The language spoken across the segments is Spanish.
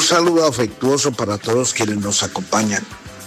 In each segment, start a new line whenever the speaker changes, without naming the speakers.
Un saludo afectuoso para todos quienes nos acompañan.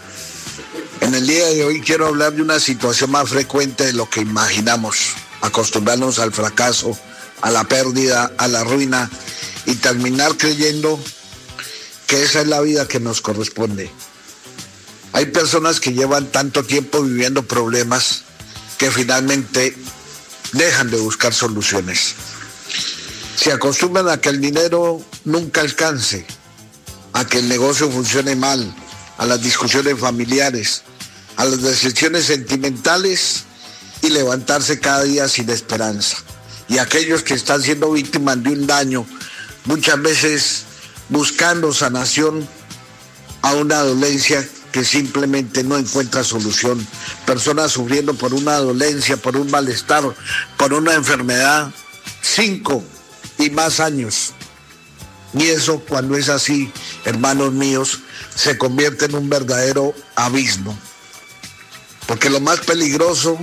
En el día de hoy quiero hablar de una situación más frecuente de lo que imaginamos. Acostumbrarnos al fracaso, a la pérdida, a la ruina y terminar creyendo que esa es la vida que nos corresponde. Hay personas que llevan tanto tiempo viviendo problemas que finalmente dejan de buscar soluciones. Se acostumbran a que el dinero nunca alcance, a que el negocio funcione mal, a las discusiones familiares, a las decepciones sentimentales y levantarse cada día sin esperanza. Y aquellos que están siendo víctimas de un daño, muchas veces buscando sanación a una dolencia que simplemente no encuentra solución. Personas sufriendo por una dolencia, por un malestar, por una enfermedad, 5 y más años. Y eso, cuando es así, hermanos míos, se convierte en un verdadero abismo. Porque lo más peligroso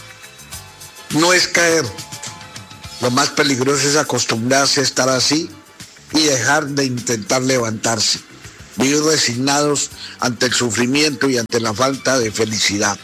no es caer. Lo más peligroso es acostumbrarse a estar así y dejar de intentar levantarse. Vivir resignados ante el sufrimiento y ante la falta de felicidad.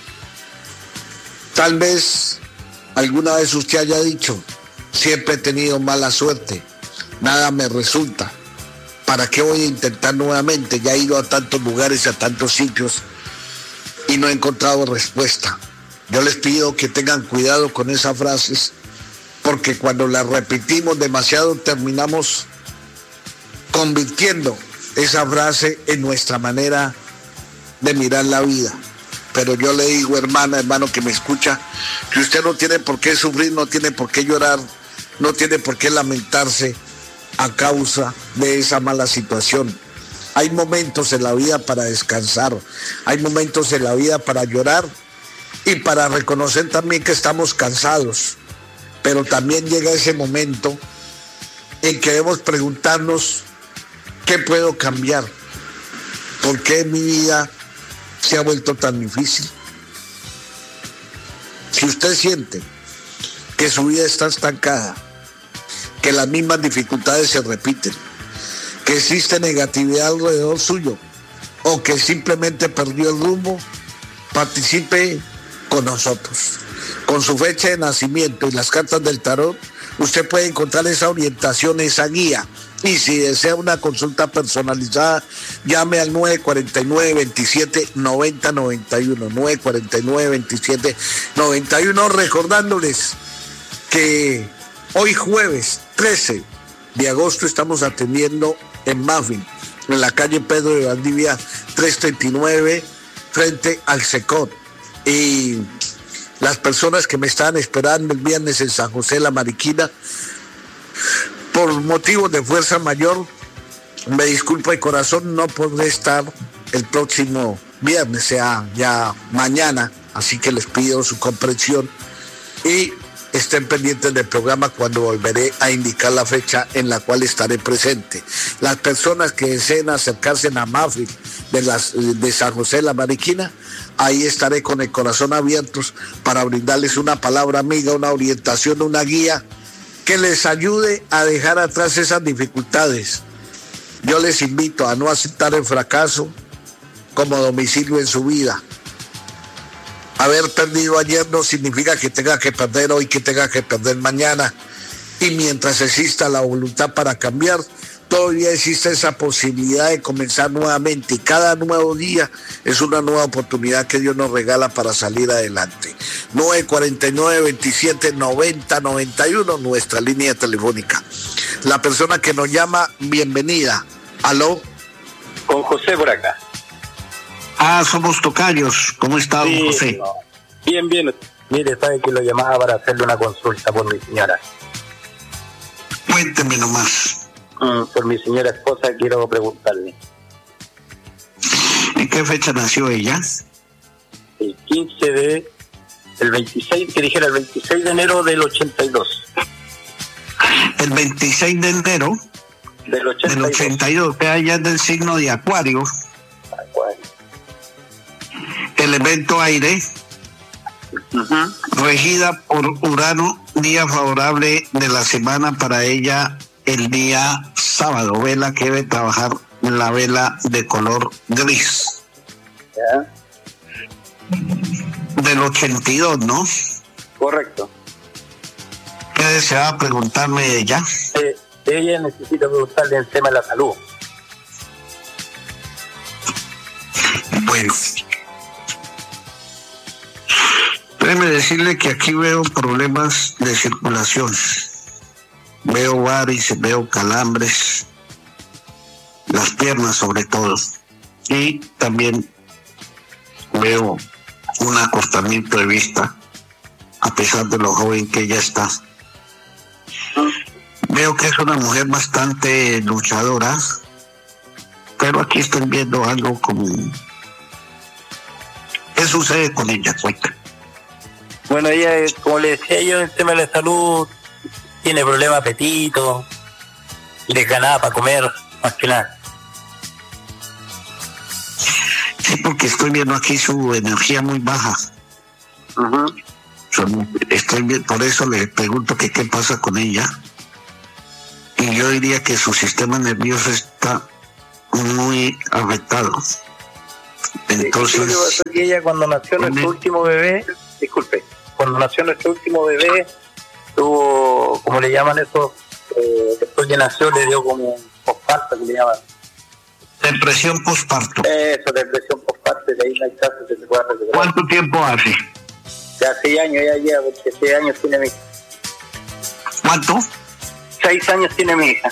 Tal vez alguna vez usted haya dicho: siempre he tenido mala suerte, nada me resulta. ¿Para qué voy a intentar nuevamente? Ya he ido a tantos lugares, a tantos sitios y no he encontrado respuesta. Yo les pido que tengan cuidado con esas frases, porque cuando las repetimos demasiado terminamos convirtiendo esa frase en nuestra manera de mirar la vida. Pero yo le digo, hermana, hermano que me escucha, que usted no tiene por qué sufrir, no tiene por qué llorar, no tiene por qué lamentarse a causa de esa mala situación. Hay momentos en la vida para descansar, hay momentos en la vida para llorar y para reconocer también que estamos cansados. Pero también llega ese momento en que debemos preguntarnos: ¿qué puedo cambiar? ¿Por qué mi vida se ha vuelto tan difícil? Si usted siente que su vida está estancada, que las mismas dificultades se repiten, que existe negatividad alrededor suyo, o que simplemente perdió el rumbo, participe con nosotros. Con su fecha de nacimiento y las cartas del tarot, usted puede encontrar esa orientación, esa guía. Y si desea una consulta personalizada, llame al 949-27-9091, 949-27-91, recordándoles que hoy jueves 13 de agosto estamos atendiendo en Muffin, en la calle Pedro de Valdivia 339, frente al Secot. Y las personas que me están esperando el viernes en San José La Mariquina, por motivos de fuerza mayor, me disculpo de corazón, no podré estar el próximo viernes, sea ya mañana, así que les pido su comprensión y estén pendientes del programa cuando volveré a indicar la fecha en la cual estaré presente. Las personas que deseen acercarse a Mafri de San José La Mariquina, ahí estaré con el corazón abierto para brindarles una palabra amiga, una orientación, una guía que les ayude a dejar atrás esas dificultades. Yo les invito a no aceptar el fracaso como domicilio en su vida. Haber perdido ayer no significa que tenga que perder hoy, que tenga que perder mañana. Y mientras exista la voluntad para cambiar, todavía existe esa posibilidad de comenzar nuevamente. Y cada nuevo día es una nueva oportunidad que Dios nos regala para salir adelante. 949-27-9091, nuestra línea telefónica. La persona que nos llama, bienvenida. ¿Aló?
Con José por acá.
Somos tocayos. ¿Cómo está, don José?
No. Bien, bien. Mire, sabe que lo llamaba para hacerle una consulta por mi señora.
Cuénteme nomás.
Por mi señora esposa quiero preguntarle.
¿En qué fecha nació ella?
El 26, que dijera el 26 de enero del 82.
El 26 de enero
del
82, que allá es del signo de Acuario. Elemento aire, regida por Urano, día favorable de la semana para ella el día sábado. Vela que debe trabajar la vela de color gris.
¿Ya?
Del 82, ¿no?
Correcto.
¿Qué deseaba preguntarme ella?
Ella necesita preguntarle el tema de la salud.
Bueno, déjeme decirle que aquí veo problemas de circulación. Veo varices, veo calambres, las piernas sobre todo. Y también veo un acortamiento de vista, a pesar de lo joven que ella está. Veo que es una mujer bastante luchadora, pero aquí estoy viendo algo como... ¿Qué sucede con ella? Cuenta.
Bueno, ella, como le decía yo, el tema de la salud, tiene problema de apetito, le ganaba para comer, más que nada.
Sí, porque estoy viendo aquí su energía muy baja.
Uh-huh.
Por eso le pregunto que qué pasa con ella. Y yo diría que su sistema nervioso está muy afectado. Entonces,
lo que pasó es que ella cuando nació nuestro último bebé, cuando nació nuestro último bebé, tuvo, como le llaman eso, después que nació le dio como un posparto, que le llaman.
Depresión posparto.
Eso, depresión posparto, de ahí no hay caso que se pueda recuperar.
¿Cuánto tiempo hace?
Ya 6 años, ya lleva, porque 6 años tiene mi hija.
¿Cuánto?
6 años tiene mi hija.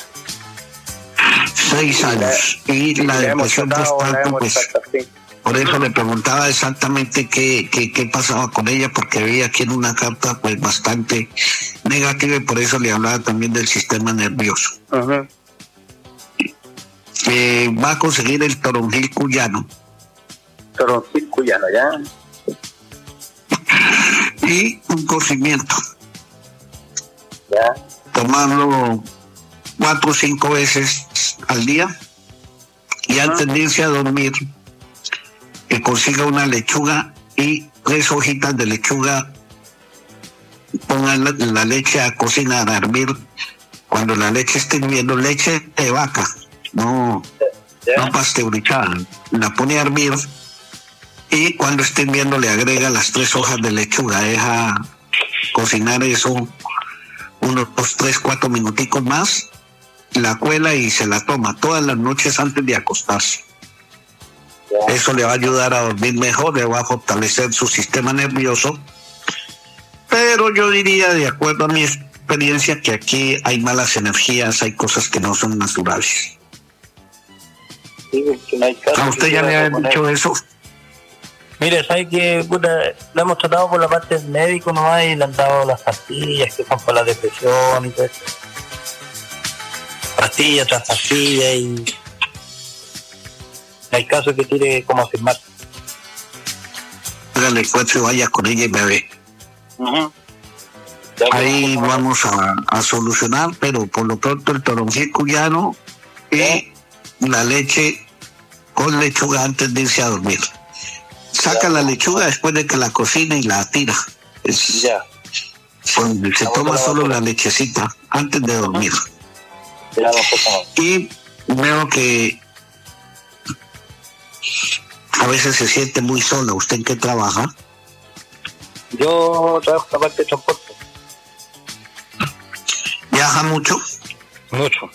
6 años. Y la depresión posparto, pues... Por eso le preguntaba exactamente qué pasaba con ella, porque veía aquí en una carta pues bastante negativa y por eso le hablaba también del sistema nervioso.
Uh-huh.
Va a conseguir el toronjil cuyano.
Toronjil cuyano, ¿ya?
Y un cocimiento.
¿Ya?
Tomarlo 4 o 5 veces al día y antes de irse a dormir que consiga una lechuga y 3 hojitas de lechuga, pongan la leche a cocinar, a hervir. Cuando la leche esté hirviendo, leche de vaca, no pasteurizada, la pone a hervir y cuando esté hirviendo le agrega las 3 hojas de lechuga, deja cocinar eso unos 3, 4 minuticos más, la cuela y se la toma todas las noches antes de acostarse. Eso le va a ayudar a dormir mejor, le va a fortalecer su sistema nervioso. Pero yo diría, de acuerdo a mi experiencia, que aquí hay malas energías, hay cosas que no son naturales.
Sí, que no hay caso.
¿A usted ya le han dicho eso?
Mire, ¿sabe que lo hemos tratado por la parte del médico nomás y le han dado las pastillas que son para la depresión y todo eso? Pastilla tras pastilla y... hay casos que tiene como afirmar.
Hágale esfuerzo y vaya con ella y bebé.
Uh-huh.
Ahí vamos a solucionar, pero por lo pronto el toronjil cuyano y la leche con lechuga antes de irse a dormir. Saca la lechuga después de que la cocina y la tira. Se toma solo la lechecita antes de dormir. Y veo que a veces se siente muy sola. ¿Usted en qué trabaja?
Yo trabajo en la parte de transporte.
¿Viaja mucho?
Mucho.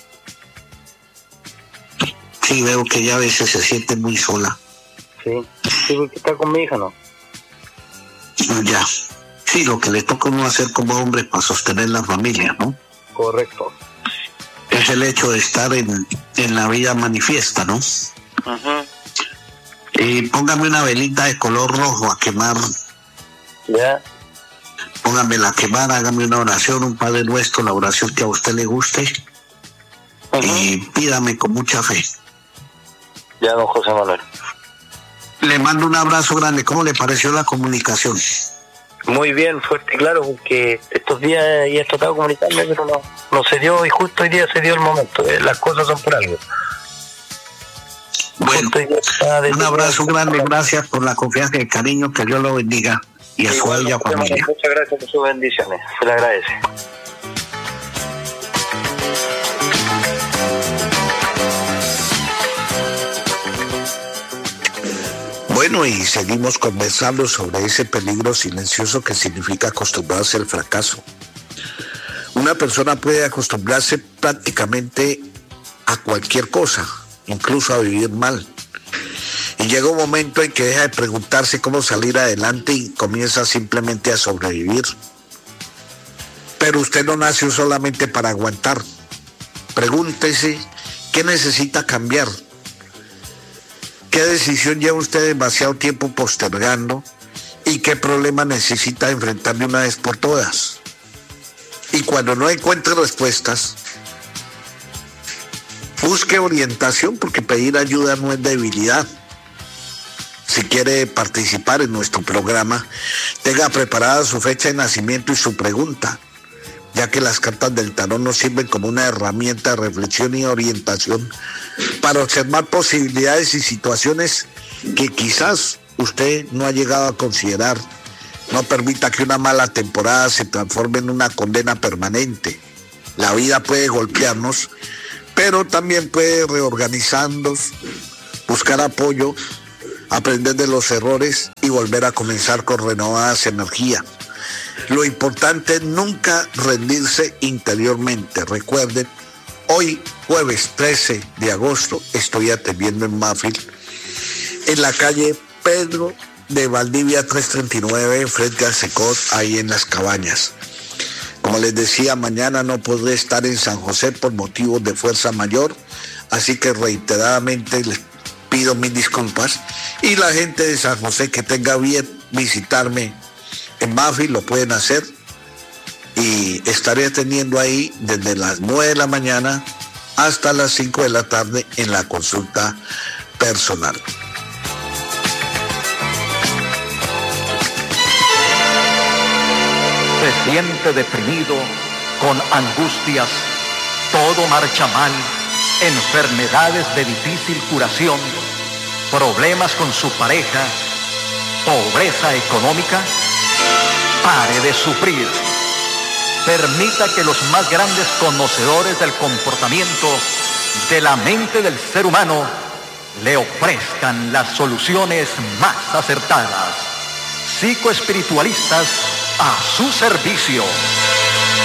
Sí, veo que ya a veces se siente muy sola.
Sí, porque está con mi hija, ¿no?
Ya. Sí, lo que le toca a uno hacer como hombre para sostener la familia, ¿no?
Correcto.
Es el hecho de estar en la vida manifiesta, ¿no?
Uh-huh.
Y póngame una velita de color rojo a quemar.
Ya.
Póngamela a quemar, hágame una oración, un Padre Nuestro, la oración que a usted le guste. Uh-huh. Y pídame con mucha fe.
Ya, don José Manuel.
Le mando un abrazo grande. ¿Cómo le pareció la comunicación?
Muy bien, fuerte y claro, porque estos días he tratado de comunicarme, pero no se dio, y justo hoy día se dio el momento. Las cosas son por algo.
Bueno, un abrazo grande, gracias por la confianza y el cariño, que Dios lo bendiga y a su bella familia.
Muchas gracias por sus bendiciones, se le agradece.
Bueno, y seguimos conversando sobre ese peligro silencioso que significa acostumbrarse al fracaso. Una persona puede acostumbrarse prácticamente a cualquier cosa, incluso a vivir mal. Y llega un momento en que deja de preguntarse cómo salir adelante y comienza simplemente a sobrevivir. Pero usted no nació solamente para aguantar. Pregúntese qué necesita cambiar. ¿Qué decisión lleva usted demasiado tiempo postergando? ¿Y qué problema necesita enfrentar de una vez por todas? Y cuando no encuentre respuestas, busque orientación, porque pedir ayuda no es debilidad. Si quiere participar en nuestro programa, tenga preparada su fecha de nacimiento y su pregunta, ya que las cartas del tarot nos sirven como una herramienta de reflexión y orientación para observar posibilidades y situaciones que quizás usted no ha llegado a considerar. No permita que una mala temporada se transforme en una condena permanente. La vida puede golpearnos, pero también puede reorganizarnos, buscar apoyo, aprender de los errores y volver a comenzar con renovadas energías. Lo importante es nunca rendirse interiormente. Recuerden, hoy, jueves 13 de agosto, estoy atendiendo en Mafil, en la calle Pedro de Valdivia 339, frente al Secot, ahí en Las Cabañas. Como les decía, mañana no podré estar en San José por motivos de fuerza mayor, así que reiteradamente les pido mis disculpas. Y la gente de San José que tenga bien visitarme en Mafil lo pueden hacer, y estaré atendiendo ahí desde las 9 de la mañana hasta las 5 de la tarde en la consulta personal.
Se siente deprimido, con angustias, todo marcha mal, enfermedades de difícil curación, problemas con su pareja, pobreza económica. Pare de sufrir. Permita que los más grandes conocedores del comportamiento de la mente del ser humano le ofrezcan las soluciones más acertadas. Psicoespiritualistas a su servicio.